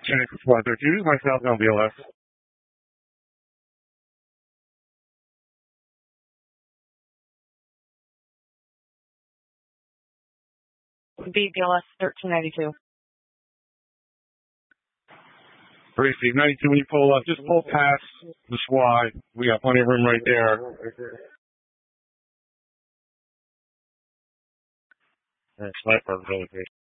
Check Squad 32, myself on BLS. BLS 1392. Briefly, 92 when you pull up, just pull past the squad. We got plenty of room right there. Sniper, really.